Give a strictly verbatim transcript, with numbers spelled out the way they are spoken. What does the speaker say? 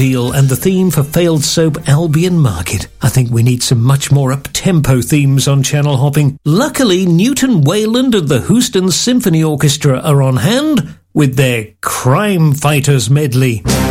and the theme for failed soap Albion Market. I think we need some much more up-tempo themes on Channel Hopping. Luckily, Newton Wayland and the Houston Symphony Orchestra are on hand with their Crime Fighters medley.